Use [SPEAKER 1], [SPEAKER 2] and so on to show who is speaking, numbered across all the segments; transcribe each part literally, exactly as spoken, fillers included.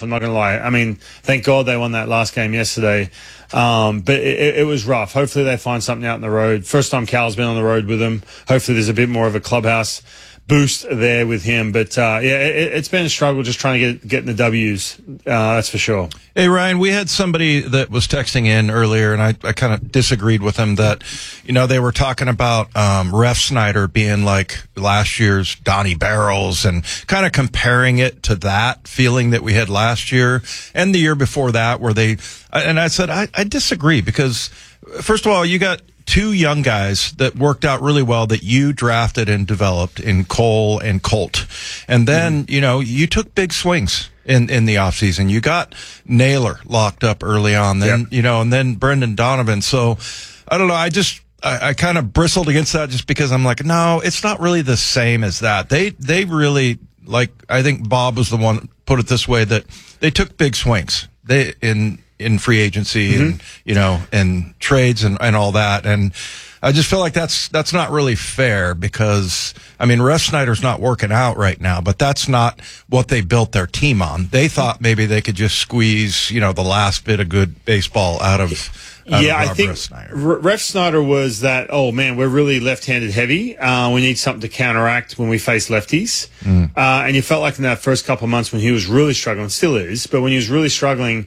[SPEAKER 1] rough. I'm not going to lie. I mean, thank God they won that last game yesterday. Um, but it, it was rough. Hopefully they find something out on the road. First time Cal's been on the road with them. Hopefully there's a bit more of a clubhouse boost there with him. But, uh, yeah, it, it's been a struggle just trying to get, getting the W's. Uh, that's for sure.
[SPEAKER 2] Hey, Ryan, we had somebody that was texting in earlier, and I, I kind of disagreed with him that, you know, they were talking about um, Ref Snyder being like last year's Donnie Barrels and kind of comparing it to that feeling that we had last year and the year before that where they, and I said, I, I disagree because, first of all, you got two young guys that worked out really well that you drafted and developed in Cole and Colt. And then, mm-hmm. you know, you took big swings in, in the offseason. You got Naylor locked up early on, then, yep. you know, and then Brendan Donovan. So I don't know. I just, I, I kind of bristled against that just because I'm like, no, it's not really the same as that. They, they really, like, I think Bob was the one put it this way, that they took big swings. They, in, in free agency mm-hmm. and, you know, and trades and, and all that. And I just feel like that's, that's not really fair because, I mean, Ref Snyder's not working out right now, but that's not what they built their team on. They thought maybe they could just squeeze, you know, the last bit of good baseball out of, out
[SPEAKER 1] yeah,
[SPEAKER 2] of
[SPEAKER 1] I think
[SPEAKER 2] Ref Snyder.
[SPEAKER 1] Ref Snyder was that, oh man, we're really left-handed heavy. Uh, we need something to counteract when we face lefties. Mm. Uh, and you felt like in that first couple of months when he was really struggling, still is, but when he was really struggling,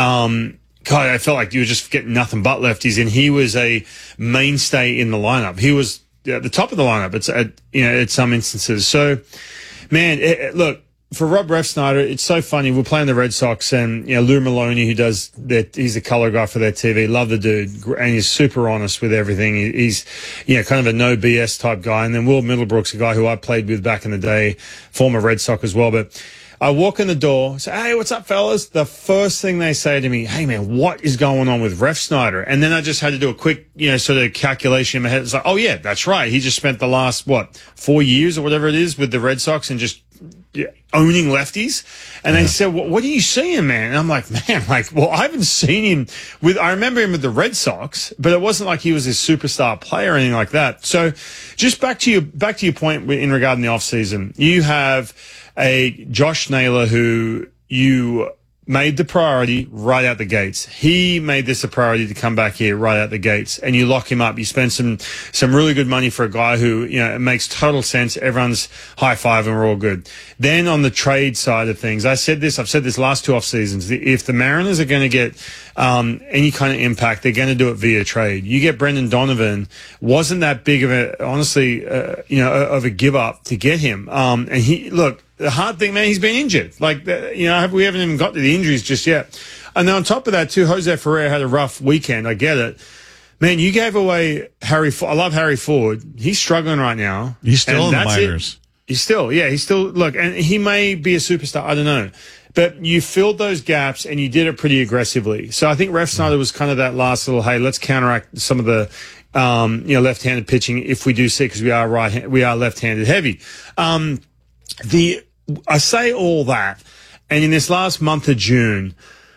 [SPEAKER 1] um, God, I felt like you were just getting nothing but lefties, and he was a mainstay in the lineup. He was at the top of the lineup. It's at, you know, at some instances. So, man, it, it, look, for Rob Ref Snyder, it's so funny. We're playing the Red Sox, and you know Lou Maloney, who does that, he's the color guy for their T V. Love the dude, and he's super honest with everything. He, he's, you know, kind of a no B S type guy. And then Will Middlebrook's a guy who I played with back in the day, former Red Sox as well, but. I walk in the door, say, hey, what's up, fellas? The first thing they say to me, hey, man, what is going on with Ref Snyder? And then I just had to do a quick, you know, sort of calculation in my head. It's like, oh, yeah, that's right. He just spent the last, what, four years or whatever it is with the Red Sox and just yeah, owning lefties. And yeah. they said, well, what are you seeing, man? And I'm like, man, like, well, I haven't seen him with, I remember him with the Red Sox, but it wasn't like he was this superstar player or anything like that. So just back to your, back to your point in regarding the offseason, you have a Josh Naylor who you made the priority right out the gates. He made this a priority to come back here right out the gates, and you lock him up. You spend some some really good money for a guy who, you know, it makes total sense. Everyone's high five and we're all good. Then on the trade side of things, I said this, I've said this last two off seasons. If the Mariners are going to get um any kind of impact, they're going to do it via trade. You get Brendan Donovan, wasn't that big of a, honestly, uh, you know, of a give up to get him. Um, and he, look, the hard thing, man, he's been injured. Like, you know, we haven't even got to the injuries just yet. And then on top of that, too, Jose Ferrer had a rough weekend. I get it. Man, you gave away Harry Ford. I love Harry Ford. He's struggling right now.
[SPEAKER 3] He's still in the minors.
[SPEAKER 1] It. He's still, yeah, he's still, look, and he may be a superstar. I don't know. But you filled those gaps and you did it pretty aggressively. So I think Ref Snyder was kind of that last little, hey, let's counteract some of the, um, you know, left-handed pitching if we do see, because we are right, we are left-handed heavy. Um, the, I say all that, and in this last month of June,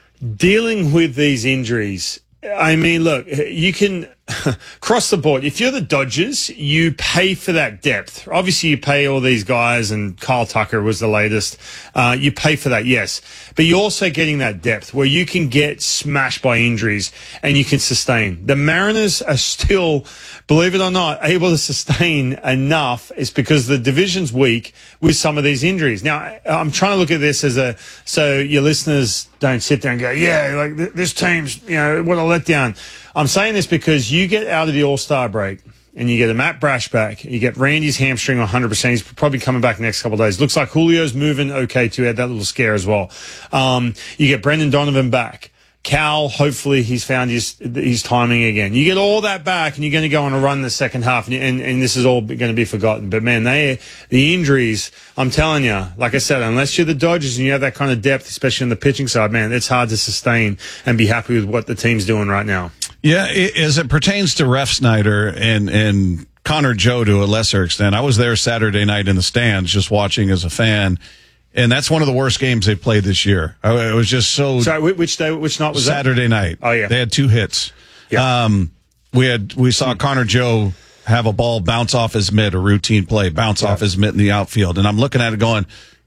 [SPEAKER 1] dealing with these injuries, I mean, look, you can cross the board. If you're the Dodgers, you pay for that depth. Obviously, you pay all these guys, and Kyle Tucker was the latest. Uh, you pay for that, yes. But you're also getting that depth where you can get smashed by injuries and you can sustain. The Mariners are still, believe it or not, able to sustain enough. It's because the division's weak with some of these injuries. Now, I'm trying to look at this as a, so your listeners don't sit there and go, yeah, like th- this team's, you know, what a letdown. I'm saying this because you get out of the All-Star break and you get a Matt Brash back. You get Randy's hamstring one hundred percent. He's probably coming back the next couple of days. Looks like Julio's moving okay too. Had that little scare as well. Um, you get Brendan Donovan back. Cal, hopefully he's found his his timing again. You get all that back, and you're going to go on a run in the second half, and and, and this is all going to be forgotten. But man, they the injuries. I'm telling you, like I said, unless you're the Dodgers and you have that kind of depth, especially on the pitching side, man, it's hard to sustain and be happy with what the team's doing right now.
[SPEAKER 3] Yeah, as it pertains to Ref Snyder and and Connor Joe to a lesser extent, I was there Saturday night in the stands just watching as a fan. And that's one of the worst games they've played this year. It was just so.
[SPEAKER 1] Sorry, which day? Which night was
[SPEAKER 3] Saturday
[SPEAKER 1] that?
[SPEAKER 3] night.
[SPEAKER 1] Oh yeah,
[SPEAKER 3] they had two hits.
[SPEAKER 1] Yeah. Um,
[SPEAKER 3] we had we saw Connor Joe have a ball bounce off his mitt, a routine play bounce yeah. off his mitt in the outfield, and I'm looking at it going,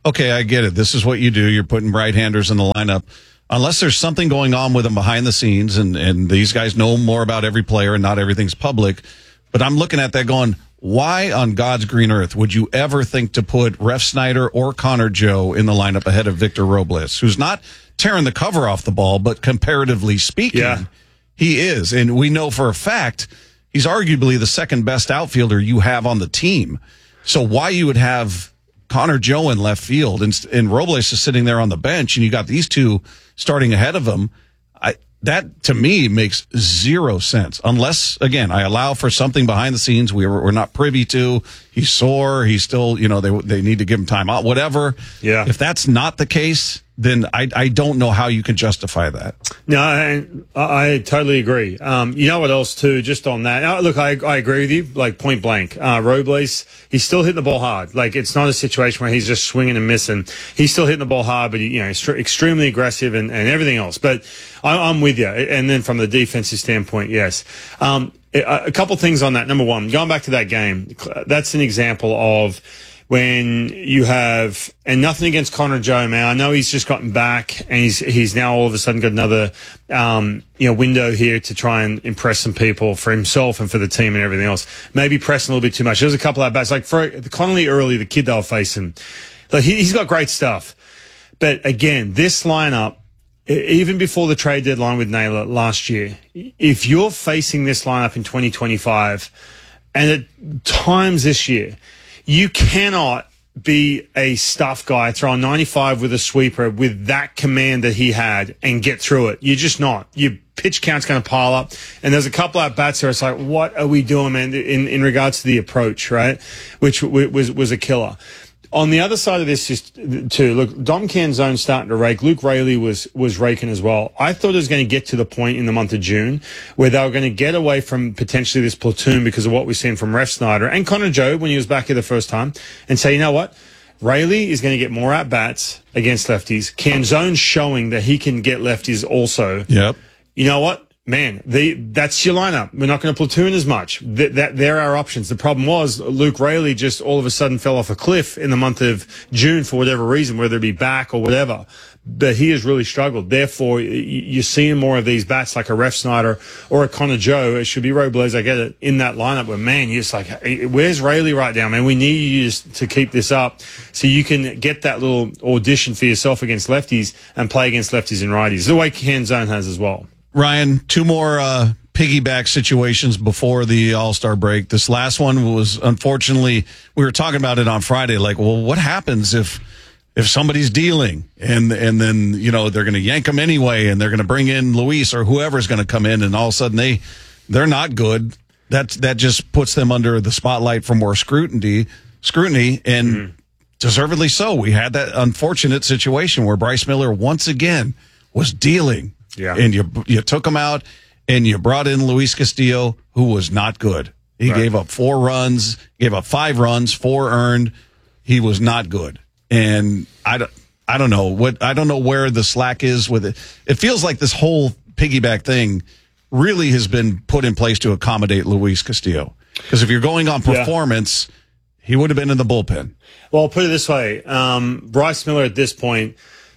[SPEAKER 3] okay, I get it. This is what you do. You're putting right-handers in the lineup. Unless there's something going on with them behind the scenes, and, and these guys know more about every player and not everything's public. But I'm looking at that going, why on God's green earth would you ever think to put Refsnyder or Connor Joe in the lineup ahead of Victor Robles, who's not tearing the cover off the ball, but comparatively speaking,
[SPEAKER 1] yeah.
[SPEAKER 3] he is. And we know for a fact he's arguably the second best outfielder you have on the team. So why you would have Connor Joe in left field and, and Robles is sitting there on the bench and you got these two starting ahead of him, I, that to me makes zero sense. Unless, again, I allow for something behind the scenes we were, we're not privy to. He's sore. He's still, you know, they they need to give him time out, whatever.
[SPEAKER 1] Yeah.
[SPEAKER 3] If that's not the case, then I, I don't know how you can justify that.
[SPEAKER 1] No, I, I totally agree. Um, you know what else, too, just on that? Uh, look, I, I agree with you, like point blank. Uh, Robles, he's still hitting the ball hard. Like, it's not a situation where he's just swinging and missing. He's still hitting the ball hard, but, you know, extre- extremely aggressive and, and everything else. But I, I'm with you. And then from the defensive standpoint, yes. Um, a, a couple things on that. Number one, going back to that game, that's an example of when you have, and nothing against Connor Joe, man. I know he's just gotten back and he's he's now all of a sudden got another um, you know window here to try and impress some people for himself and for the team and everything else. Maybe pressing a little bit too much. There's a couple of bats like for Connolly early, the kid they were facing. Like he, he's got great stuff, but again, this lineup, even before the trade deadline with Naylor last year, if you're facing this lineup in twenty twenty-five, and at times this year, you cannot be a stuff guy throwing ninety-five with a sweeper with that command that he had and get through it. You're just not. Your pitch count's going to pile up. And there's a couple of bats there. It's like, what are we doing, man, in, in regards to the approach, right? Which was, was a killer. On the other side of this is too, look, Dom Canzone starting to rake. Luke Raley was, was raking as well. I thought it was going to get to the point in the month of June where they were going to get away from potentially this platoon because of what we've seen from Refsnyder and Connor Joe when he was back here the first time and say, you know what? Raley is going to get more at-bats against lefties. Canzone's showing that he can get lefties also.
[SPEAKER 3] Yep.
[SPEAKER 1] You know what? Man, the, that's your lineup. We're not going to platoon as much. That, that, they're our options. The problem was Luke Raley just all of a sudden fell off a cliff in the month of June for whatever reason, whether it be back or whatever. But he has really struggled. Therefore, you're seeing more of these bats like a Refsnyder or a Connor Joe. It should be Robles, I get it, in that lineup where, man, you're just like, where's Raley right now, man? We need you to keep this up so you can get that little audition for yourself against lefties and play against lefties and righties, the way Canzone has as well.
[SPEAKER 3] Ryan, two more uh, piggyback situations before the All-Star break. This last one was, unfortunately, we were talking about it on Friday. Like, well, what happens if if somebody's dealing and and then, you know, they're going to yank them anyway and they're going to bring in Luis or whoever's going to come in and all of a sudden they, they're not good. That, that just puts them under the spotlight for more scrutiny, scrutiny and mm-hmm. deservedly so. We had that unfortunate situation where Bryce Miller once again was dealing.
[SPEAKER 1] Yeah.
[SPEAKER 3] And you you took him out and you brought in Luis Castillo, who was not good. He right. gave up four runs, gave up five runs, four earned. He was not good. And I don't, I don't know what, I don't know where the slack is with it. It feels like this whole piggyback thing really has been put in place to accommodate Luis Castillo. Because if you're going on performance, yeah. he would have been in the bullpen.
[SPEAKER 1] Well, I'll put it this way. Um, Bryce Miller at this point,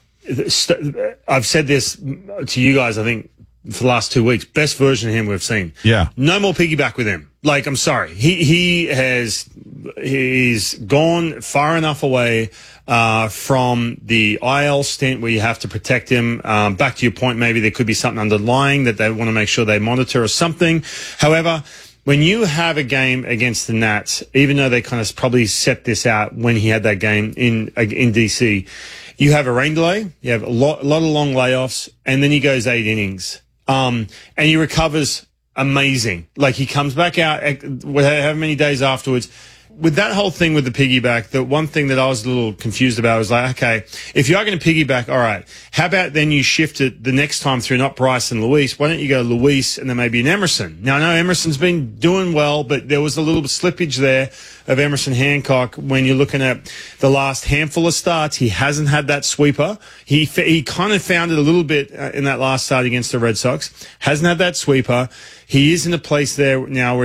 [SPEAKER 1] I've said this to you guys, I think, for the last two weeks. Best version of him we've seen.
[SPEAKER 3] Yeah.
[SPEAKER 1] No more piggyback with him. Like, I'm sorry. He he has he's gone far enough away uh, from the I L stint where you have to protect him. Um, back to your point, maybe there could be something underlying that they want to make sure they monitor or something. However, when you have a game against the Nats, even though they kind of probably set this out when he had that game in in D C, you have a rain delay, you have a lot, a lot of long layoffs, and then he goes eight innings. Um, and he recovers amazing. Like, he comes back out however many days afterwards. With that whole thing with the piggyback, the one thing that I was a little confused about was like, okay, if you are going to piggyback, all right, how about then you shift it the next time through not Bryce and Luis? Why don't you go Luis and then maybe an Emerson? Now, I know Emerson's been doing well, but there was a little slippage there of Emerson Hancock when you're looking at the last handful of starts. He hasn't had that sweeper. He he kind of found it a little bit in that last start against the Red Sox. Hasn't had that sweeper. He is in a place there now where he's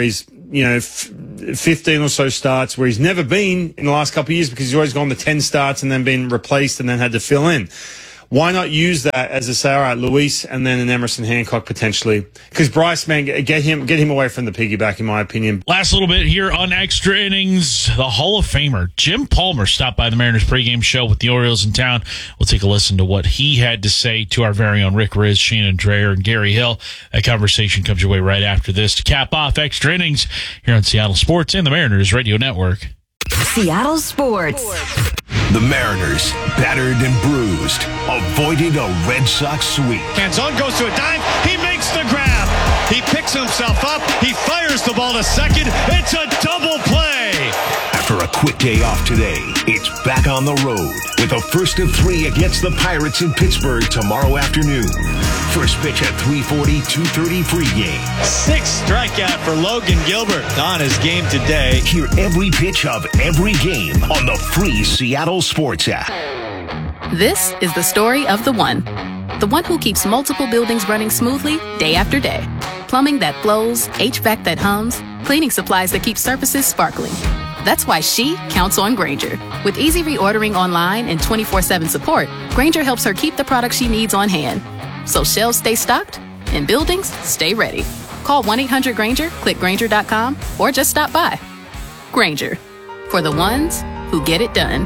[SPEAKER 1] you know, f- fifteen or so starts where he's never been in the last couple of years because he's always gone to ten starts and then been replaced and then had to fill in. Why not use that as a say, all right, Luis and then an Emerson Hancock potentially? Because Bryce, man, get him get him away from the piggyback, in my opinion.
[SPEAKER 4] Last little bit here on Extra Innings, the Hall of Famer Jim Palmer stopped by the Mariners pregame show with the Orioles in town. We'll take a listen to what he had to say to our very own Rick Riz, Shannon Drayer, and Gary Hill. That conversation comes your way right after this to cap off Extra Innings here on Seattle Sports and the Mariners Radio Network.
[SPEAKER 5] Seattle Sports.
[SPEAKER 6] The Mariners, battered and bruised, avoided a Red Sox sweep.
[SPEAKER 7] Canzone goes to a dive. He makes the grab. He picks himself up. He fires the ball to second. It's a double play.
[SPEAKER 6] After a quick day off today, it's back on the road with a first of three against the Pirates in Pittsburgh tomorrow afternoon. First pitch at three forty, two thirty pregame.
[SPEAKER 7] Sixth strikeout for Logan Gilbert on his game today.
[SPEAKER 6] Hear every pitch of every game on the free Seattle Sports app.
[SPEAKER 8] This is the story of the one. The one who keeps multiple buildings running smoothly day after day. Plumbing that flows, H V A C that hums, cleaning supplies that keep surfaces sparkling. That's why she counts on Grainger. With easy reordering online and twenty-four seven support, Grainger helps her keep the products she needs on hand. So shelves stay stocked and buildings stay ready. Call one eight hundred Grainger, click Grainger dot com, or just stop by. Grainger, for the ones who get it done.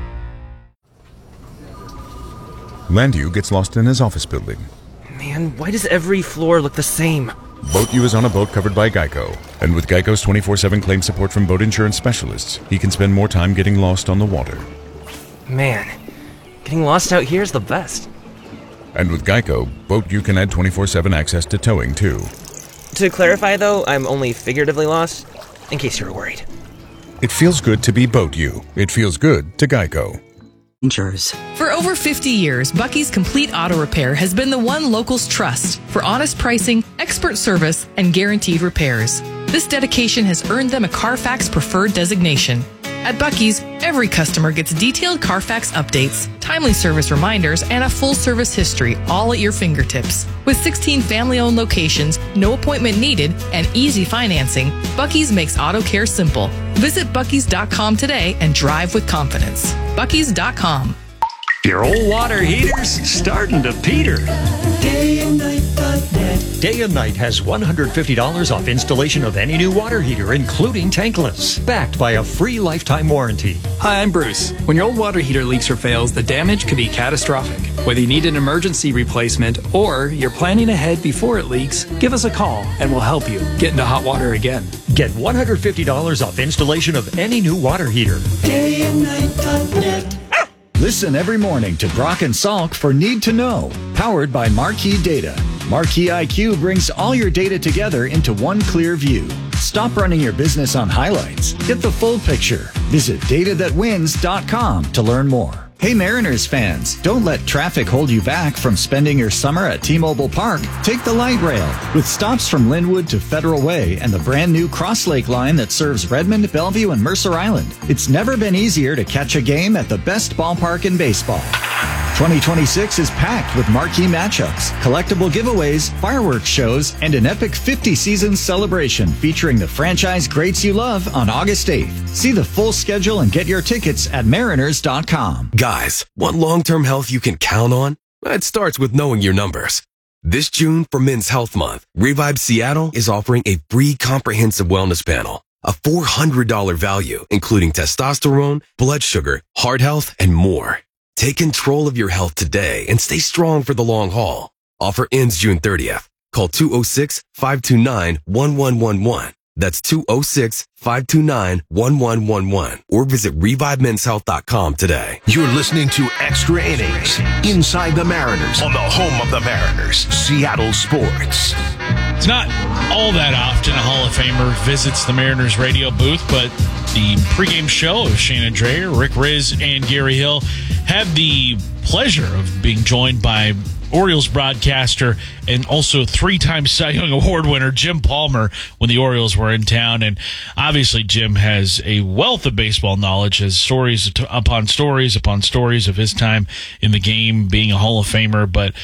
[SPEAKER 9] Landu gets lost in his office building.
[SPEAKER 10] Man, why does every floor look the same?
[SPEAKER 9] BoatU is on a boat covered by Geico. And with Geico's twenty-four seven claim support from boat insurance specialists, he can spend more time getting lost on the water.
[SPEAKER 10] Man, getting lost out here is the best.
[SPEAKER 9] And with Geico, BoatU can add twenty-four seven access to towing, too.
[SPEAKER 10] To clarify, though, I'm only figuratively lost, in case you were worried.
[SPEAKER 9] It feels good to be BoatU. It feels good to Geico.
[SPEAKER 11] For over fifty years, Bucky's Complete Auto Repair has been the one locals trust for honest pricing, expert service, and guaranteed repairs. This dedication has earned them a Carfax Preferred designation. At Bucky's, every customer gets detailed Carfax updates, timely service reminders, and a full service history, all at your fingertips. With sixteen family-owned locations, no appointment needed, and easy financing, Bucky's makes auto care simple. Visit Bucky's dot com today and drive with confidence. Bucky's dot com.
[SPEAKER 12] Your old water heater's starting to peter. Day and Night dot net. Day and Night has one hundred fifty dollars off installation of any new water heater, including tankless, backed by a free lifetime warranty.
[SPEAKER 13] Hi, I'm Bruce. When your old water heater leaks or fails, the damage could be catastrophic. Whether you need an emergency replacement or you're planning ahead before it leaks, give us a call and we'll help you get into hot water again.
[SPEAKER 12] Get one hundred fifty dollars off installation of any new water heater. Day and Night dot net.
[SPEAKER 14] Listen every morning to Brock and Salk for Need to Know, powered by Marquee Data. Marquee I Q brings all your data together into one clear view. Stop running your business on highlights. Get the full picture. Visit data that wins dot com to learn more. Hey Mariners fans, don't let traffic hold you back from spending your summer at T-Mobile Park. Take the light rail with stops from Linwood to Federal Way and the brand new Cross Lake line that serves Redmond, Bellevue, and Mercer Island. It's never been easier to catch a game at the best ballpark in baseball. twenty twenty-six is packed with marquee matchups, collectible giveaways, fireworks shows, and an epic fifty-season celebration featuring the franchise greats you love on August eighth. See the full schedule and get your tickets at mariners dot com.
[SPEAKER 15] Guys, want long-term health you can count on? It starts with knowing your numbers. This June, for Men's Health Month, Revive Seattle is offering a free comprehensive wellness panel. A four hundred dollars value, including testosterone, blood sugar, heart health, and more. Take control of your health today and stay strong for the long haul. Offer ends June thirtieth. Call two oh six, five two nine, one one one one. That's two oh six, five two nine, one one one one. Or visit revive men's health dot com today.
[SPEAKER 6] You're listening to Extra Innings, Inside the Mariners, on the home of the Mariners, Seattle Sports.
[SPEAKER 4] It's not all that often a Hall of Famer visits the Mariners radio booth, but the pregame show of Shannon Drayer, Rick Riz, and Gary Hill had the pleasure of being joined by Orioles broadcaster and also three-time Cy Young Award winner Jim Palmer when the Orioles were in town. And obviously Jim has a wealth of baseball knowledge, has stories upon stories upon stories of his time in the game, being a Hall of Famer. But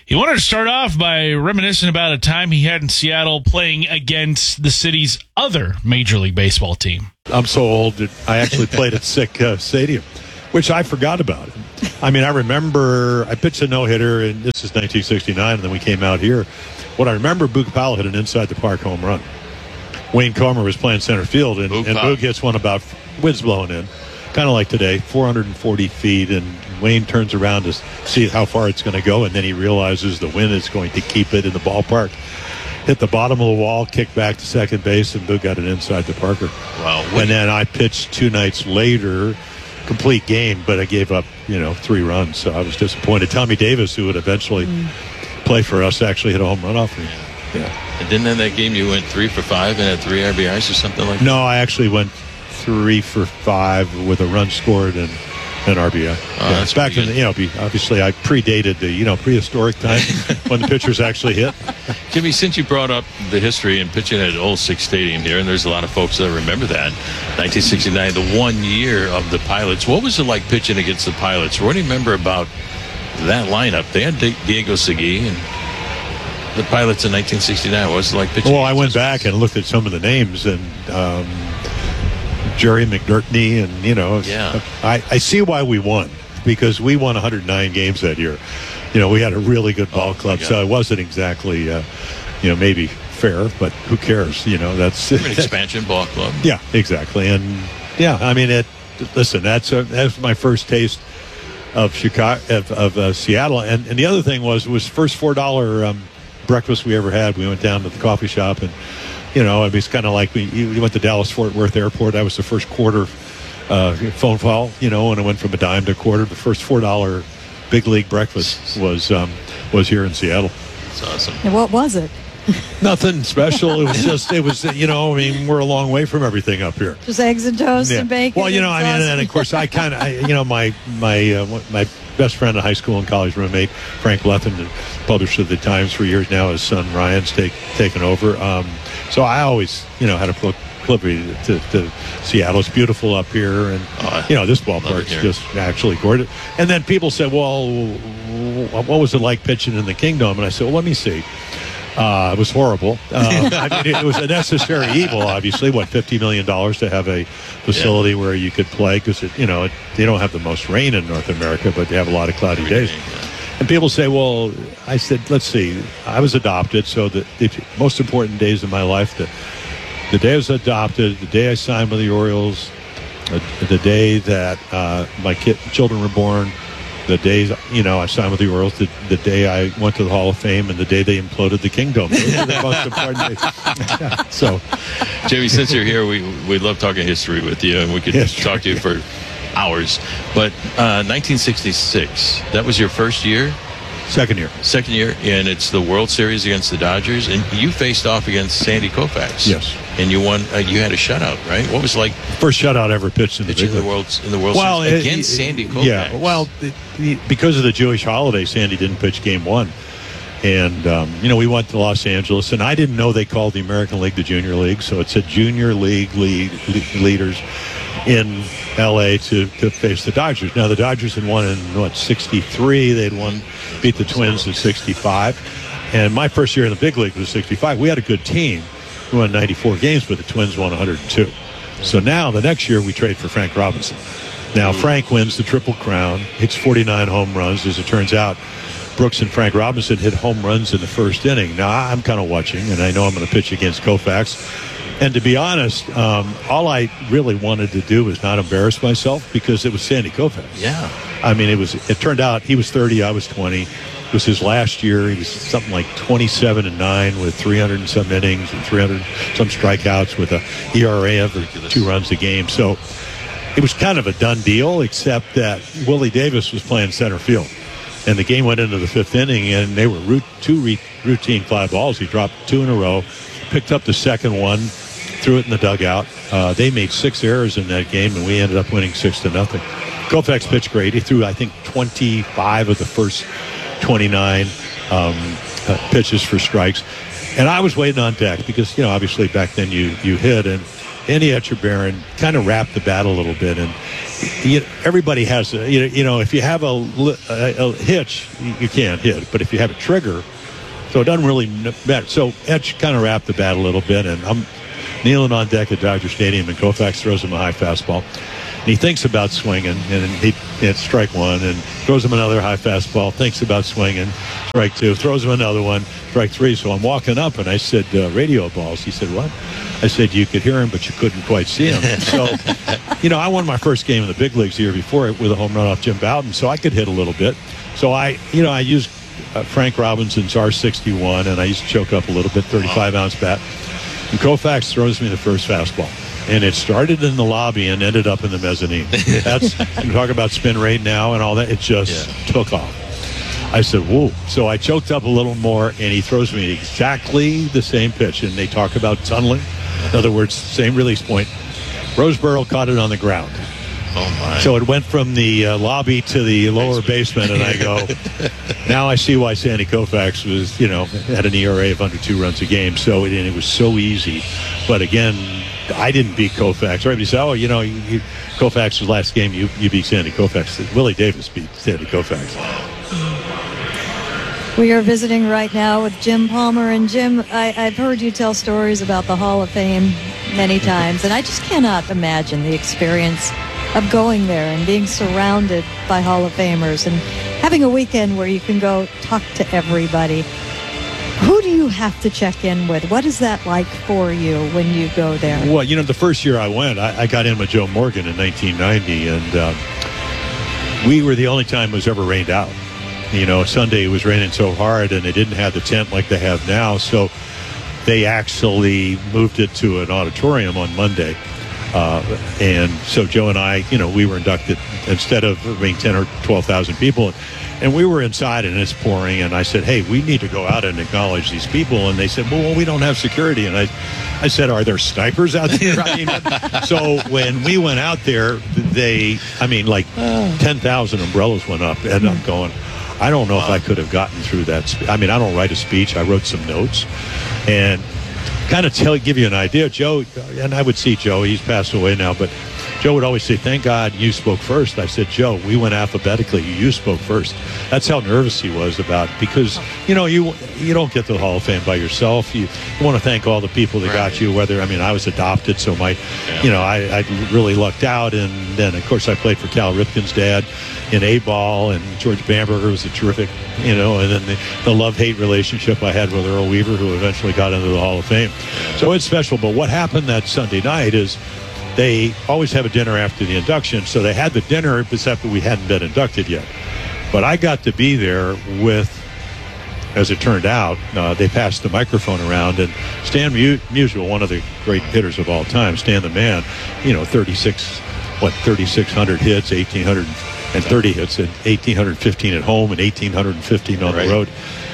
[SPEAKER 4] He wanted to start off by reminiscing about a time he had in Seattle playing against the city's other Major League Baseball team.
[SPEAKER 16] I'm so old that I actually played at Sick uh, Stadium, which I forgot about. I mean, I remember I pitched a no-hitter, and this is nineteen sixty-nine, and then we came out here. What I remember, Boog Powell hit an inside-the-park home run. Wayne Comer was playing center field, and Boog, and Boog hits one about wind's blowing in, kind of like today, four hundred forty feet, and Wayne turns around to see how far it's going to go, and then he realizes the wind is going to keep it in the ballpark. Hit the bottom of the wall, kicked back to second base, and Boog got it inside the Parker.
[SPEAKER 17] Wow.
[SPEAKER 16] And then I pitched two nights later, complete game, but I gave up, you know, three runs, so I was disappointed. Tommy Davis, who would eventually mm. play for us, actually hit a home run off me. Yeah.
[SPEAKER 17] And then in that game you went three for five and had three R B Is or something like that?
[SPEAKER 16] No, I actually went three for five with a run scored and an R B I.
[SPEAKER 17] Oh,
[SPEAKER 16] yeah,
[SPEAKER 17] that's
[SPEAKER 16] back in the, you know, obviously I predated the, you know, prehistoric time when the pitchers actually hit.
[SPEAKER 17] Jimmy, since you brought up the history and pitching at Old Sick Stadium here, and there's a lot of folks that remember that, nineteen sixty-nine, the one year of the Pilots, what was it like pitching against the Pilots? What do you remember about that lineup? They had Diego Segui and the Pilots in nineteen sixty-nine. What was it like pitching?
[SPEAKER 16] Well, I went back and looked at some of the names, and um, Jerry McNertney, and, you know,
[SPEAKER 17] yeah.
[SPEAKER 16] I, I see why we won, because we won one hundred nine games that year. You know, we had a really good ball oh, club, so it wasn't exactly, uh, you know, maybe fair, but who cares? You know, that's
[SPEAKER 17] an expansion ball club.
[SPEAKER 16] Yeah, exactly. And, yeah, I mean, it. listen, that's, a, that's my first taste of Chicago, of, of uh, Seattle. And, and the other thing was, was first four dollar um, breakfast we ever had. We went down to the coffee shop, and, you know, I mean, it's kind of like we you went to Dallas-Fort Worth Airport. That was the first quarter uh, phone call, you know, and it went from a dime to a quarter. The first four dollar big league breakfast was um, was here in Seattle.
[SPEAKER 17] That's awesome.
[SPEAKER 18] And what was it?
[SPEAKER 16] Nothing special. It was just, it was, you know, I mean, we're a long way from everything up here.
[SPEAKER 18] Just eggs and toast
[SPEAKER 16] yeah.
[SPEAKER 18] and bacon.
[SPEAKER 16] Well, you know, I mean, and of course, I kind of, you know, my my uh, my best friend in high school and college roommate, Frank Lethen, published at the Times for years now. His son Ryan's take, taken over. Um, so I always, you know, had a proclivity to, to Seattle. It's beautiful up here, and
[SPEAKER 17] oh,
[SPEAKER 16] you know, this ballpark's just actually gorgeous. And then people said, "Well, what was it like pitching in the Kingdom?" And I said, "Well, let me see." Uh, it was horrible. Uh, I mean, it was a necessary evil, obviously. What, fifty million dollars to have a facility yeah. where you could play? Because, you know, it, they don't have the most rain in North America, but they have a lot of cloudy days.
[SPEAKER 17] Yeah.
[SPEAKER 16] And people say, well, I said, let's see. I was adopted, so the, the most important days of my life, the, the day I was adopted, the day I signed with the Orioles, the, the day that uh, my kid, children were born, the days, you know, I signed with the Orioles, the, the day I went to the Hall of Fame, and the day they imploded the Kingdom. Those are the most important days. Yeah, so,
[SPEAKER 17] Jamie, since you're here, we we love talking history with you, and we could history. talk to you for hours. But uh, nineteen sixty-six, that was your first year?
[SPEAKER 16] Second year.
[SPEAKER 17] Second year, and it's the World Series against the Dodgers, and you faced off against Sandy Koufax.
[SPEAKER 16] Yes.
[SPEAKER 17] And you won. Uh, you had a shutout, right? What was it like?
[SPEAKER 16] First shutout ever pitched in the
[SPEAKER 17] pitching
[SPEAKER 16] big
[SPEAKER 17] in the World in the World
[SPEAKER 16] well,
[SPEAKER 17] Series
[SPEAKER 16] it,
[SPEAKER 17] against
[SPEAKER 16] it,
[SPEAKER 17] Sandy Koufax.
[SPEAKER 16] Yeah. Well, it, it, because of the Jewish holiday, Sandy didn't pitch Game One, and um, you know, we went to Los Angeles, and I didn't know they called the American League the Junior League, so it said Junior League lead, lead, leaders in L A to, to face the Dodgers. Now, the Dodgers had won in, what, sixty-three. They'd won, beat the Twins in sixty-five. And my first year in the big league was sixty-five. We had a good team. We won ninety-four games, but the Twins won one hundred two. So now, the next year, we trade for Frank Robinson. Now, Frank wins the Triple Crown, hits forty-nine home runs. As it turns out, Brooks and Frank Robinson hit home runs in the first inning. Now, I'm kind of watching, and I know I'm going to pitch against Koufax. And to be honest, um, all I really wanted to do was not embarrass myself, because it was Sandy Koufax.
[SPEAKER 17] Yeah.
[SPEAKER 16] I mean, it was. It turned out he was thirty, I was twenty. It was his last year. He was something like twenty-seven and nine with three hundred and some innings and three hundred some strikeouts with a E R A of two runs a game. So it was kind of a done deal, except that Willie Davis was playing center field. And the game went into the fifth inning, and they were root, two re, routine fly balls. He dropped two in a row, picked up the second one, threw it in the dugout. Uh, they made six errors in that game, and we ended up winning six to nothing. Koufax pitched great. He threw, I think, twenty-five of the first twenty-nine um, uh, pitches for strikes. And I was waiting on deck because, you know, obviously back then you, you hit. And Andy Etchebarren kind of wrapped the bat a little bit, and you, everybody has a, you know, you know if you have a, a, a hitch, you can't hit, but if you have a trigger, so it doesn't really matter. So Etch kind of wrapped the bat a little bit, and I'm kneeling on deck at Dodger Stadium, and Koufax throws him a high fastball. And he thinks about swinging, and he it's strike one, and throws him another high fastball, thinks about swinging, strike two, throws him another one, strike three. So I'm walking up, and I said, uh, radio balls. He said, what? I said, you could hear him, but you couldn't quite see him. So, you know, I won my first game in the big leagues the year before with a home run off Jim Bowden, so I could hit a little bit. So I, you know, I used uh, Frank Robinson's R sixty-one, and I used to choke up a little bit, thirty-five ounce bat. And Koufax throws me the first fastball. And it started in the lobby and ended up in the mezzanine. That's, you talk about spin rate now and all that. It just yeah. took off. I said, whoa. So I choked up a little more, and he throws me exactly the same pitch. And they talk about tunneling. In other words, same release point. Roseboro caught it on the ground.
[SPEAKER 17] Oh, my.
[SPEAKER 16] So it went from the uh, lobby to the lower basement, and I go, now I see why Sandy Koufax was, you know, had an E R A of under two runs a game. So it, and it was so easy. But again, I didn't beat Koufax. Everybody said, oh, you know, you, you, Koufax's last game, you, you beat Sandy Koufax. Willie Davis beat Sandy Koufax.
[SPEAKER 18] We are visiting right now with Jim Palmer. And Jim, I, I've heard you tell stories about the Hall of Fame many times, and I just cannot imagine the experience of going there and being surrounded by Hall of Famers and having a weekend where you can go talk to everybody. Who do you have to check in with? What is that like for you when you go there?
[SPEAKER 16] Well, you know, the first year I went, I, I got in with Joe Morgan in nineteen ninety, and uh, we were the only time it was ever rained out. You know, Sunday it was raining so hard, and they didn't have the tent like they have now, so they actually moved it to an auditorium on Monday. Uh, and so Joe and I, you know, we were inducted instead of being ten or twelve thousand people. And we were inside, and it's pouring. And I said, hey, we need to go out and acknowledge these people. And they said, well, we don't have security. And I, I said, are there snipers out there? I mean, so when we went out there, they, I mean, like ten thousand umbrellas went up. And I'm going, I don't know if I could have gotten through that. Spe- I mean, I don't write a speech. I wrote some notes. And kind of tell, give you an idea, Joe, and I would see Joe, he's passed away now, but Joe would always say, thank God you spoke first. I said, Joe, we went alphabetically. You spoke first. That's how nervous he was about it, because, you know, you you don't get to the Hall of Fame by yourself. You, you want to thank all the people that right. got you, whether, I mean, I was adopted, so my, yeah. you know, I, I really lucked out. And then, of course, I played for Cal Ripken's dad in A-ball, and George Bamberger was a terrific, you know, and then the, the love-hate relationship I had with Earl Weaver, who eventually got into the Hall of Fame. So it's special. But what happened that Sunday night is, they always have a dinner after the induction, so they had the dinner, except that we hadn't been inducted yet. But I got to be there with, as it turned out, uh, they passed the microphone around, and Stan Musial, one of the great hitters of all time, Stan the Man, you know, thirty-six, what, thirty-six hundred hits, eighteen thirty hits, and eighteen fifteen at home, and eighteen fifteen on right. the road.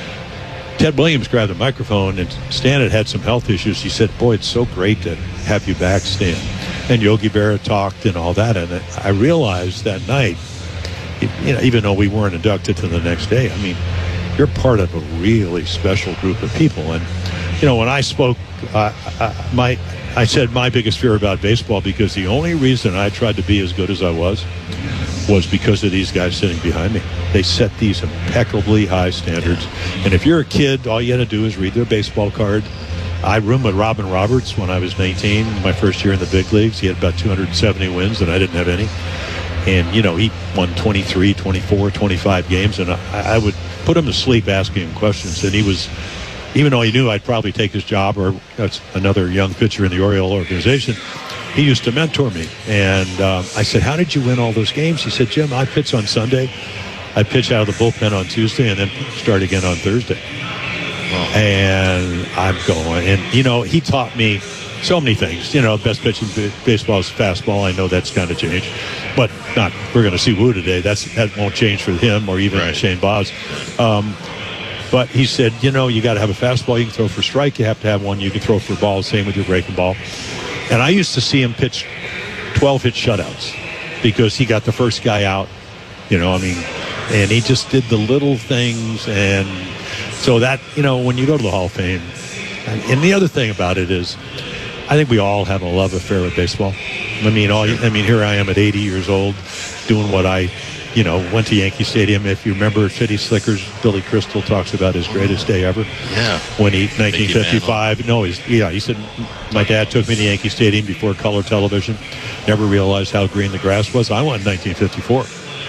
[SPEAKER 16] Ted Williams grabbed the microphone, and Stan had had some health issues. He said, boy, it's so great to have you back, Stan. And Yogi Berra talked and all that. And I realized that night, you know, even though we weren't inducted to the next day, I mean, you're part of a really special group of people. And, you know, when I spoke, uh, I, my, I said my biggest fear about baseball, because the only reason I tried to be as good as I was was because of these guys sitting behind me. They set these impeccably high standards. And if you're a kid, all you had to do is read their baseball card. I roomed with Robin Roberts when I was nineteen, my first year in the big leagues. He had about two hundred seventy wins, and I didn't have any. And, you know, he won twenty-three, twenty-four, twenty-five games, and I, I would put him to sleep asking him questions. And he was, even though he knew I'd probably take his job, or that's another young pitcher in the Oriole organization, he used to mentor me. And um, I said, how did you win all those games? He said, Jim, I pitch on Sunday. I pitch out of the bullpen on Tuesday, and then start again on Thursday. Oh. And I'm going, and, you know, he taught me so many things. You know, best pitch in baseball is fastball. I know that's kind of changed, but not, we're going to see Wu today. That's, that won't change for him or even right. Shane Baz. Um, but he said, you know, you got to have a fastball you can throw for strike. You have to have one you can throw for ball. Same with your breaking ball. And I used to see him pitch twelve hit shutouts because he got the first guy out, you know, I mean, and he just did the little things. And so that, you know, when you go to the Hall of Fame, and the other thing about it is, I think we all have a love affair with baseball. I mean, all I mean, here I am at eighty years old, doing what I, you know, went to Yankee Stadium. If you remember City Slickers, Billy Crystal talks about his greatest day ever.
[SPEAKER 17] Yeah.
[SPEAKER 16] When he, nineteen fifty-five, no, he's, yeah, he said, my dad took me to Yankee Stadium before color television. Never realized how green the grass was. I went in nineteen fifty-four.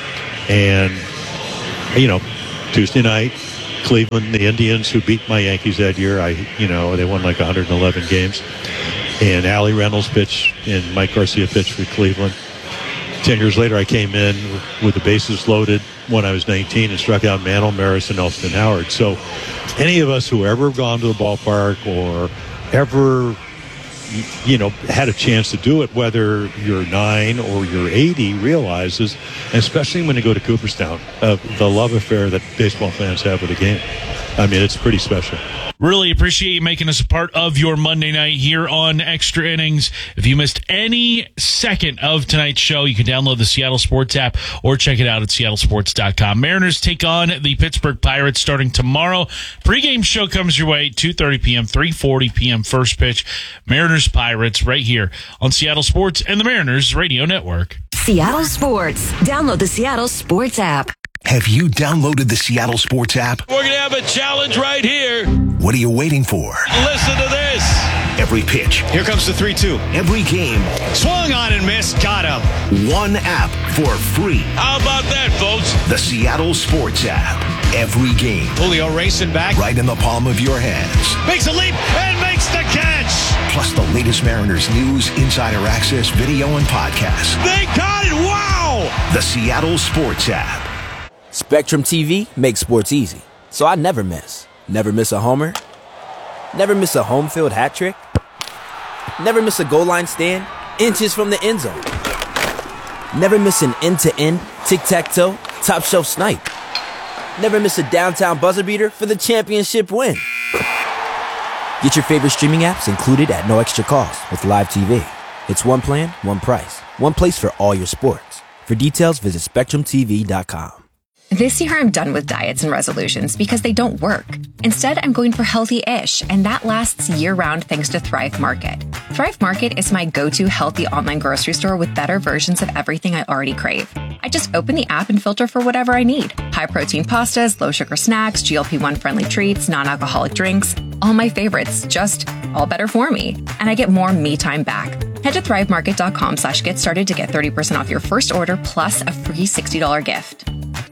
[SPEAKER 16] And, you know, Tuesday night, Cleveland, the Indians, who beat my Yankees that year, I, you know, they won like one hundred eleven games. And Allie Reynolds pitched and Mike Garcia pitched for Cleveland. Ten years later, I came in with the bases loaded when I was nineteen and struck out Mantle, Maris, and Elston Howard. So any of us who ever gone to the ballpark or ever, you know, had a chance to do it, whether you're nine or you're eighty, realizes, especially when you go to Cooperstown, uh, the love affair that baseball fans have with the game. I mean, it's pretty special.
[SPEAKER 4] Really appreciate you making us a part of your Monday night here on Extra Innings. If you missed any second of tonight's show, you can download the Seattle Sports app or check it out at seattle sports dot com. Mariners take on the Pittsburgh Pirates starting tomorrow. Pre-game show comes your way, two thirty p.m., three forty p.m. first pitch. Mariners Pirates right here on Seattle Sports and the Mariners Radio Network.
[SPEAKER 5] Seattle Sports. Download the Seattle Sports app.
[SPEAKER 6] Have you downloaded the Seattle Sports app?
[SPEAKER 7] We're going to have a challenge right here.
[SPEAKER 6] What are you waiting for?
[SPEAKER 7] Listen to this.
[SPEAKER 6] Every pitch.
[SPEAKER 7] Here comes the three two.
[SPEAKER 6] Every game.
[SPEAKER 7] Swung on and missed. Got him.
[SPEAKER 6] One app for free.
[SPEAKER 7] How about that, folks?
[SPEAKER 6] The Seattle Sports app. Every game.
[SPEAKER 7] Julio racing back.
[SPEAKER 6] Right in the palm of your hands.
[SPEAKER 7] Makes a leap and makes the catch.
[SPEAKER 6] Plus the latest Mariners news, insider access, video, and podcasts.
[SPEAKER 7] They got it. Wow.
[SPEAKER 6] The Seattle Sports app.
[SPEAKER 19] Spectrum T V makes sports easy, so I never miss. Never miss a homer. Never miss a home field hat trick. Never miss a goal line stand inches from the end zone. Never miss an end-to-end, tic-tac-toe, top-shelf snipe. Never miss a downtown buzzer beater for the championship win. Get your favorite streaming apps included at no extra cost with Live T V. It's one plan, one price, one place for all your sports. For details, visit spectrum t v dot com.
[SPEAKER 20] This year, I'm done with diets and resolutions because they don't work. Instead, I'm going for healthy-ish, and that lasts year-round thanks to Thrive Market. Thrive Market is my go-to healthy online grocery store with better versions of everything I already crave. I just open the app and filter for whatever I need. High-protein pastas, low-sugar snacks, G L P one friendly treats, non-alcoholic drinks. All my favorites, just all better for me. And I get more me time back. Head to thrivemarket.com slash get started to get thirty percent off your first order plus a free sixty dollars gift.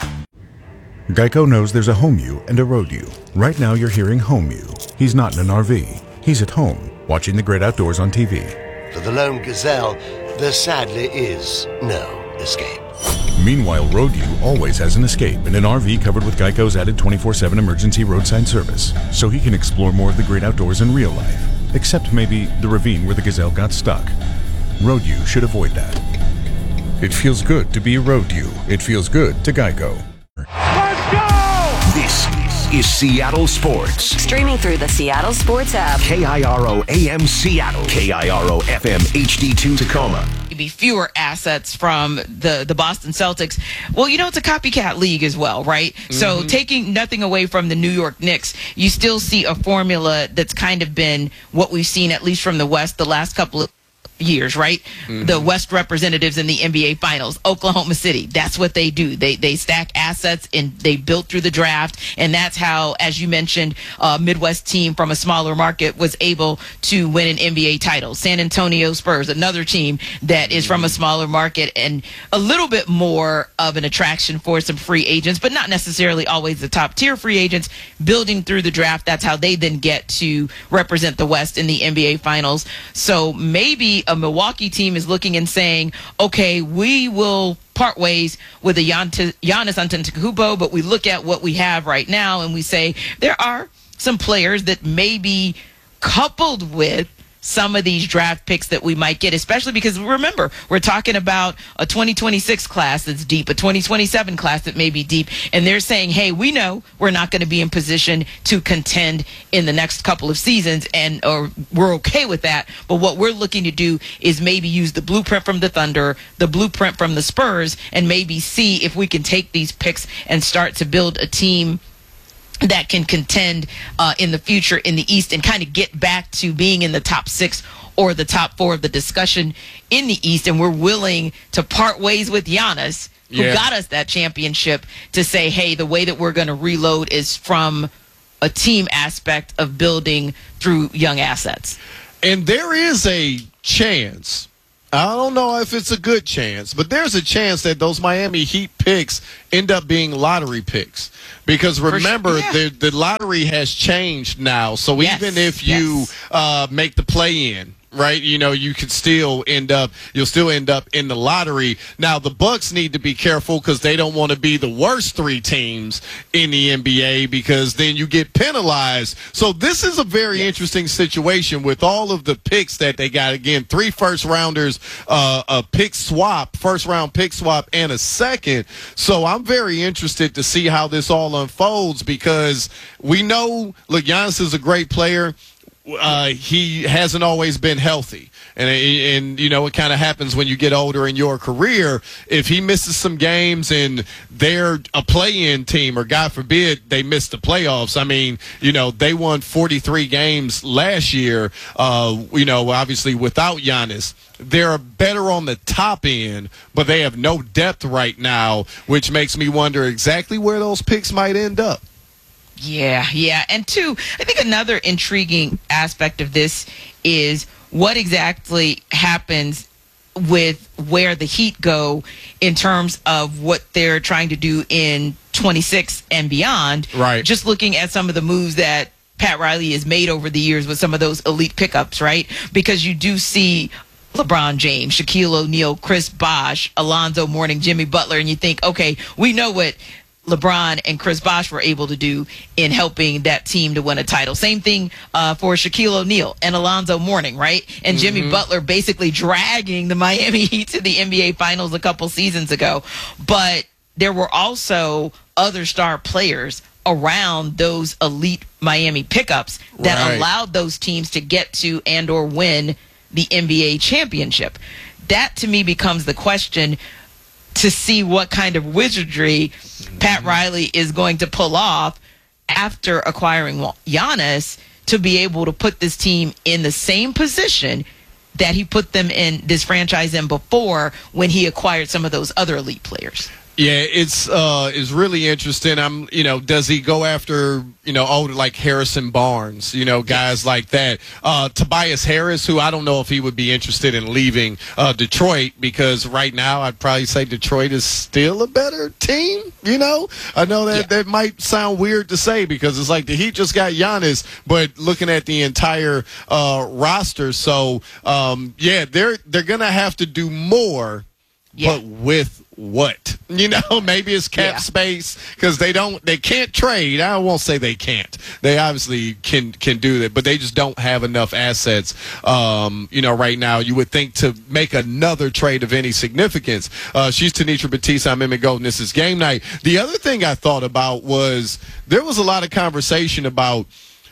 [SPEAKER 21] Geico knows there's a home you and a road you. Right now you're hearing home you. He's not in an R V. He's at home, watching the great outdoors on T V.
[SPEAKER 22] For the lone gazelle, there sadly is no escape.
[SPEAKER 21] Meanwhile, road you always has an escape in an R V covered with Geico's added twenty-four seven emergency roadside service, so he can explore more of the great outdoors in real life, except maybe the ravine where the gazelle got stuck. Road you should avoid that. It feels good to be a road you. It feels good to Geico.
[SPEAKER 6] This is Seattle Sports.
[SPEAKER 5] Streaming through the Seattle Sports app.
[SPEAKER 6] K I R O A M Seattle. K I R O F M H D two Tacoma.
[SPEAKER 23] Be fewer assets from the, the Boston Celtics. Well, you know, it's a copycat league as well, right? Mm-hmm. So taking nothing away from the New York Knicks, you still see a formula that's kind of been what we've seen, at least from the West, the last couple of years, right? Mm-hmm. The West representatives in the N B A Finals, Oklahoma City, that's what they do. They they stack assets and they built through the draft, and that's how, as you mentioned, a Midwest team from a smaller market was able to win an N B A title. San Antonio Spurs, another team that is from a smaller market and a little bit more of an attraction for some free agents, but not necessarily always the top tier free agents, building through the draft. That's how they then get to represent the West in the N B A Finals. So maybe a Milwaukee team is looking and saying, okay, we will part ways with a Gian- Giannis Antetokounmpo, but we look at what we have right now and we say there are some players that may be coupled with some of these draft picks that we might get, especially because, remember, we're talking about a twenty twenty-six class that's deep, a twenty twenty-seven class that may be deep, and they're saying, hey, we know we're not going to be in position to contend in the next couple of seasons, and or we're okay with that, but what we're looking to do is maybe use the blueprint from the Thunder, the blueprint from the Spurs, and maybe see if we can take these picks and start to build a team that can contend uh, in the future in the East and kind of get back to being in the top six or the top four of the discussion in the East, and we're willing to part ways with Giannis, who
[SPEAKER 1] Yeah.
[SPEAKER 23] got us that championship, to say, hey, the way that we're going to reload is from a team aspect of building through young assets.
[SPEAKER 1] And there is a chance, I don't know if it's a good chance, but there's a chance that those Miami Heat picks end up being lottery picks. Because remember,
[SPEAKER 23] yeah.
[SPEAKER 1] the, the lottery has changed now. So
[SPEAKER 23] Yes,
[SPEAKER 1] even if you
[SPEAKER 23] yes.
[SPEAKER 1] uh, make the play-in, right, you know, you could still end up, you'll still end up in the lottery. Now, the Bucks need to be careful because they don't want to be the worst three teams in the N B A because then you get penalized. So this is a very yes. interesting situation with all of the picks that they got. Again, three first rounders, uh, a pick swap, first round pick swap, and a second. So I'm very interested to see how this all unfolds because we know, look, Giannis is a great player. Uh, he hasn't always been healthy. And, and you know, it kind of happens when you get older in your career. If he misses some games and they're a play-in team, or God forbid they miss the playoffs, I mean, you know, they won forty-three games last year, uh, you know, obviously without Giannis. They're better on the top end, but they have no depth right now, which makes me wonder exactly where those picks might end up.
[SPEAKER 23] Yeah, yeah. And two, I think another intriguing aspect of this is what exactly happens with where the Heat go in terms of what they're trying to do in twenty-six and beyond.
[SPEAKER 1] Right.
[SPEAKER 23] Just looking at some of the moves that Pat Riley has made over the years with some of those elite pickups, right? Because you do see LeBron James, Shaquille O'Neal, Chris Bosh, Alonzo Mourning, Jimmy Butler, and you think, okay, we know what LeBron and Chris Bosh were able to do in helping that team to win a title. Same thing uh, for Shaquille O'Neal and Alonzo Mourning, right? And Jimmy
[SPEAKER 1] Mm-hmm.
[SPEAKER 23] Butler basically dragging the Miami Heat to the N B A Finals a couple seasons ago. But there were also other star players around those elite Miami pickups that
[SPEAKER 1] Right.
[SPEAKER 23] allowed those teams to get to and or win the N B A championship. That, to me, becomes the question to see what kind of wizardry Pat Riley is going to pull off after acquiring Giannis to be able to put this team in the same position that he put them in, this franchise in, before, when he acquired some of those other elite players.
[SPEAKER 1] Yeah, it's uh, it's really interesting. I'm, you know, does he go after, you know, older like Harrison Barnes, you know, guys like that? Uh, Tobias Harris, who I don't know if he would be interested in leaving uh, Detroit, because right now I'd probably say Detroit is still a better team. You know, I know that yeah. that might sound weird to say because it's like the Heat just got Giannis, but looking at the entire uh, roster, so um, yeah, they're they're gonna have to do more, yeah. but with what? You know, maybe it's cap yeah. space because they don't, they can't trade. I won't say they can't. They obviously can can do that, but they just don't have enough assets. Um, you know, right now, you would think to make another trade of any significance. Uh, she's Tenitra Batista. I'm Emmett Golden. This is Game Night. The other thing I thought about was there was a lot of conversation about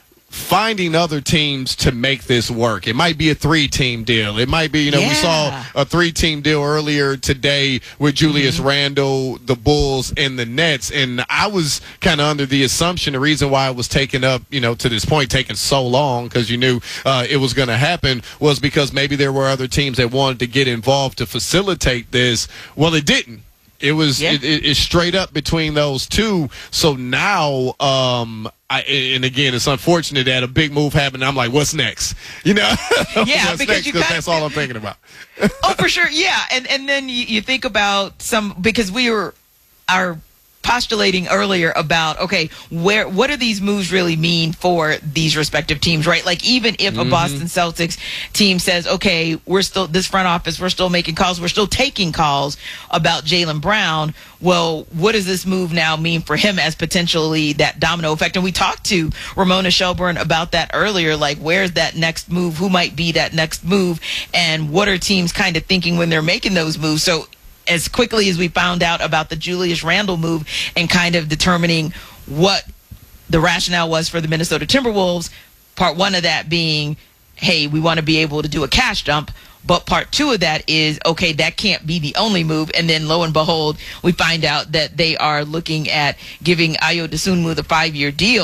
[SPEAKER 1] finding other teams to make this work. It might be a three-team deal. It might be, you know, yeah. we saw a three-team deal earlier today with Julius mm-hmm. Randle, the Bulls, and the Nets. And I was kind of under the assumption, the reason why it was taken up, you know, to this point, taking so long, because you knew uh, it was going to happen, was because maybe there were other teams that wanted to get involved to facilitate this. Well, it didn't. It was yeah. it, it, it's straight up between those two. So now, um, I, and again, it's unfortunate that a big move happened. I'm like, what's next? You know,
[SPEAKER 23] yeah,
[SPEAKER 1] what's
[SPEAKER 23] because
[SPEAKER 1] next?
[SPEAKER 23] you
[SPEAKER 1] Because
[SPEAKER 23] gotta,
[SPEAKER 1] that's all I'm thinking about.
[SPEAKER 23] Oh, for sure, yeah, and and then you, you think about some, because we were our. postulating earlier about, okay, where what do these moves really mean for these respective teams, right? Like, even if mm-hmm. a Boston Celtics team says, okay, we're still, this front office, we're still making calls, we're still taking calls about Jaylen Brown, well, what does this move now mean for him as potentially that domino effect? And we talked to Ramona Shelburne about that earlier, like, where's that next move? Who might be that next move? And what are teams kind of thinking when they're making those moves? So as quickly as we found out about the Julius Randle move and kind of determining what the rationale was for the Minnesota Timberwolves, part one of that being, hey, we want to be able to do a cash dump. But part two of that is, okay, that can't be the only move. And then lo and behold, we find out that they are looking at giving Ayo Dosunmu the five-year deal,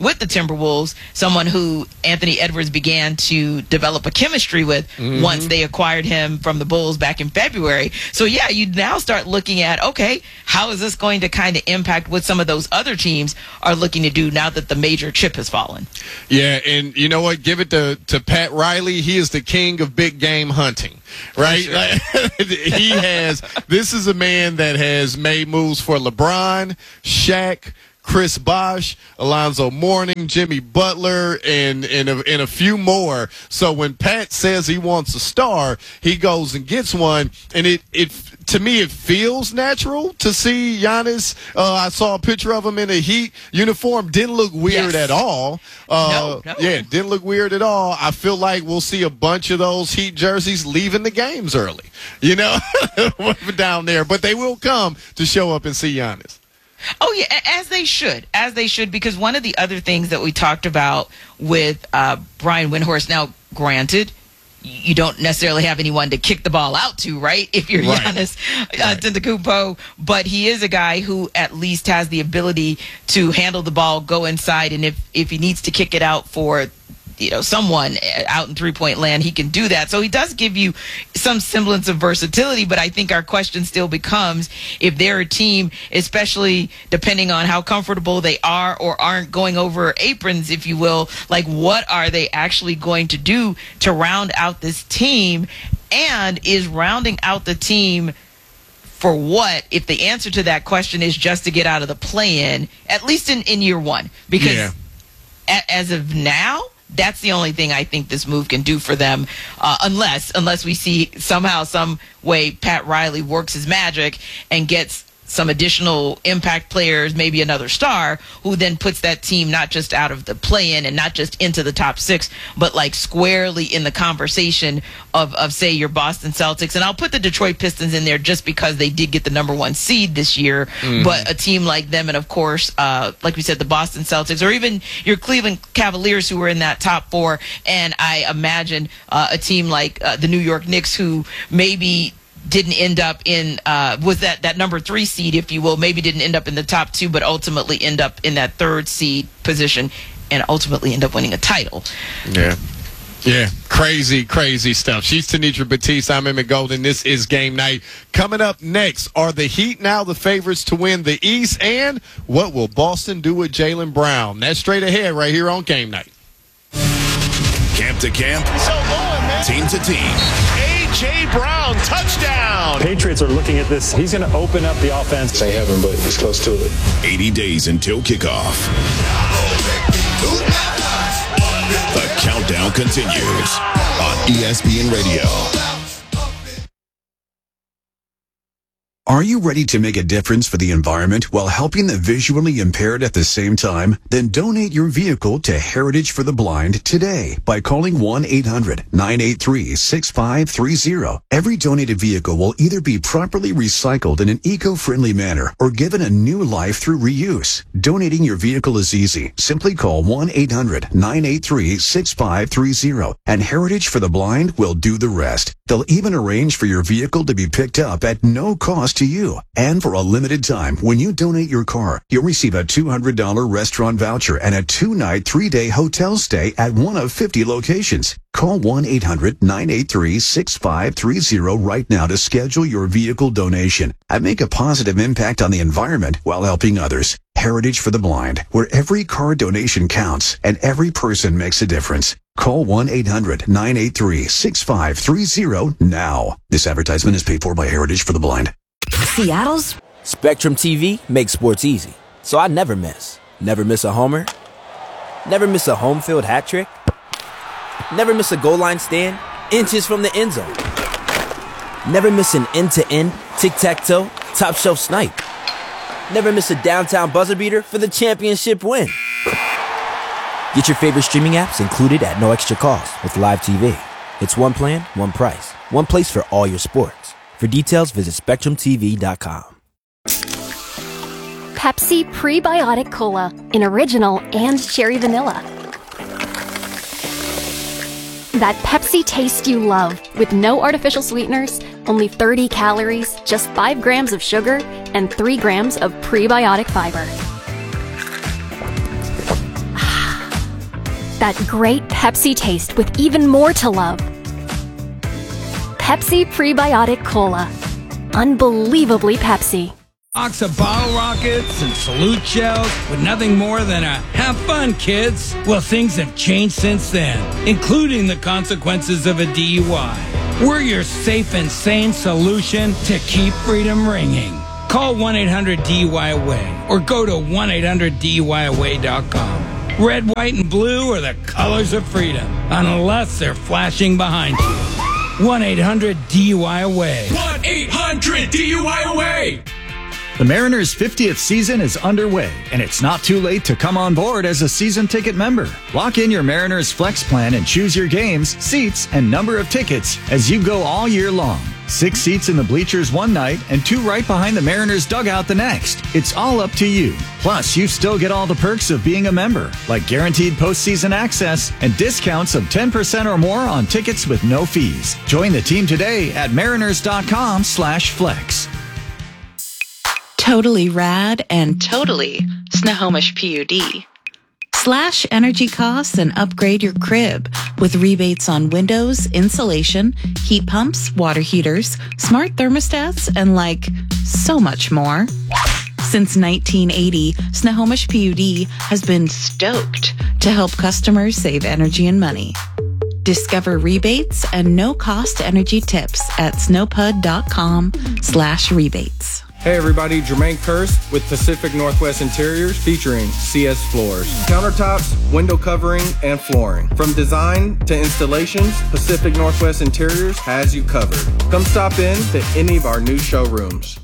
[SPEAKER 23] with the Timberwolves, someone who Anthony Edwards began to develop a chemistry with mm-hmm. once they acquired him from the Bulls back in February. So, yeah, you now start looking at, okay, how is this going to kind of impact what some of those other teams are looking to do now that the major chip has fallen?
[SPEAKER 1] Yeah, and you know what? Give it to, to Pat Riley. He is the king of big game hunting, right?
[SPEAKER 23] Sure.
[SPEAKER 1] Like, he has – this is a man that has made moves for LeBron, Shaq, Chris Bosh, Alonzo Mourning, Jimmy Butler, and, and, a, and a few more. So when Pat says he wants a star, he goes and gets one. And it, it to me, it feels natural to see Giannis. Uh, I saw a picture of him in a Heat uniform. Didn't look weird
[SPEAKER 23] yes.
[SPEAKER 1] at all. Uh,
[SPEAKER 23] no, no.
[SPEAKER 1] Yeah, didn't look weird at all. I feel like we'll see a bunch of those Heat jerseys leaving the games early, you know, down there. But they will come to show up and see Giannis.
[SPEAKER 23] Oh, yeah, as they should, as they should, because one of the other things that we talked about with uh, Brian Windhorst, now, granted, you don't necessarily have anyone to kick the ball out to, right, if you're
[SPEAKER 1] right.
[SPEAKER 23] Giannis uh,
[SPEAKER 1] right.
[SPEAKER 23] Antetokounmpo, but he is a guy who at least has the ability to handle the ball, go inside, and if, if he needs to kick it out for you know, someone out in three-point land, he can do that. So he does give you some semblance of versatility, but I think our question still becomes if they're a team, especially depending on how comfortable they are or aren't going over aprons, if you will, like what are they actually going to do to round out this team? And is rounding out the team for what if the answer to that question is just to get out of the play-in, at least in, in year one? Because
[SPEAKER 1] yeah.
[SPEAKER 23] a, as of now, that's the only thing I think this move can do for them, uh, unless unless we see somehow, some way Pat Riley works his magic and gets some additional impact players, maybe another star, who then puts that team not just out of the play-in and not just into the top six, but like squarely in the conversation of, of say, your Boston Celtics. And I'll put the Detroit Pistons in there just because they did get the number one seed this year. Mm-hmm. But a team like them and, of course, uh, like we said, the Boston Celtics, or even your Cleveland Cavaliers who were in that top four. And I imagine uh, a team like uh, the New York Knicks who maybe didn't end up in uh was that that number three seed, if you will, maybe didn't end up in the top two, but ultimately end up in that third seed position and ultimately end up winning a title.
[SPEAKER 1] Yeah. Yeah, crazy, crazy stuff. She's Tenitra Batiste. I'm Emmett Golden. This is Game Night. Coming up next, are the Heat now the favorites to win the East? And what will Boston do with Jaylen Brown? That's straight ahead right here on Game Night.
[SPEAKER 6] Camp to camp,
[SPEAKER 7] So going, man.
[SPEAKER 6] team to team.
[SPEAKER 7] A J. Brown, touchdown.
[SPEAKER 2] Patriots are looking at this. He's going to open up the offense.
[SPEAKER 3] Ain't heaven, but it's close to it.
[SPEAKER 6] eighty days until kickoff. The countdown continues on E S P N Radio.
[SPEAKER 8] Are you ready to make a difference for the environment while helping the visually impaired at the same time? Then donate your vehicle to Heritage for the Blind today by calling one eight hundred nine eight three six five three zero. Every donated vehicle will either be properly recycled in an eco-friendly manner or given a new life through reuse. Donating your vehicle is easy. Simply call one eight hundred nine eight three six five three zero and Heritage for the Blind will do the rest. They'll even arrange for your vehicle to be picked up at no cost to you. And for a limited time, when you donate your car, you'll receive a two hundred dollars restaurant voucher and a two-night, three-day hotel stay at one of fifty locations. Call one eight hundred nine eight three six five three zero right now to schedule your vehicle donation and make a positive impact on the environment while helping others. Heritage for the Blind, where every car donation counts and every person makes a difference. Call one eight hundred nine eight three six five three zero now. This advertisement is paid for by Heritage for the Blind.
[SPEAKER 5] Seattle's
[SPEAKER 19] Spectrum T V makes sports easy, so I never miss. Never miss a homer. Never miss a home field hat trick. Never miss a goal line stand inches from the end zone. Never miss an end-to-end, tic-tac-toe, top-shelf snipe. Never miss a downtown buzzer beater for the championship win. Get your favorite streaming apps included at no extra cost with Live T V. It's one plan, one price, one place for all your sports. For details, visit spectrum t v dot com.
[SPEAKER 24] Pepsi Prebiotic Cola in original and cherry vanilla. That Pepsi taste you love with no artificial sweeteners, only thirty calories, just five grams of sugar, and three grams of prebiotic fiber. that great Pepsi taste with even more to love. Pepsi Prebiotic Cola. Unbelievably Pepsi.
[SPEAKER 3] Box of bottle rockets and salute shells with nothing more than a have fun, kids. Well, things have changed since then, including the consequences of a D U I. We're your safe and sane solution to keep freedom ringing. Call one eight hundred D U I away or go to one eight hundred D U I away dot com. Red, white, and blue are the colors of freedom, unless they're flashing behind you. one eight hundred D U I away.
[SPEAKER 9] one eight hundred D U I away.
[SPEAKER 14] The Mariners' fiftieth season is underway, and it's not too late to come on board as a season ticket member. Lock in your Mariners Flex plan and choose your games, seats, and number of tickets as you go all year long. Six seats in the bleachers one night and two right behind the Mariners dugout the next. It's all up to you. Plus, you still get all the perks of being a member, like guaranteed postseason access and discounts of ten percent or more on tickets with no fees. Join the team today at mariners.com slash flex.
[SPEAKER 10] Totally rad and totally Snohomish P U D. Slash energy costs and upgrade your crib with rebates on windows, insulation, heat pumps, water heaters, smart thermostats, and like so much more. Since nineteen eighty, Snohomish P U D has been stoked to help customers save energy and money. Discover rebates and no-cost energy tips at snowpud.com slash rebates.
[SPEAKER 11] Hey everybody, Jermaine Kirst with Pacific Northwest Interiors featuring C S Floors. Countertops, window covering, and flooring. From design to installations, Pacific Northwest Interiors has you covered. Come stop in to any of our new showrooms.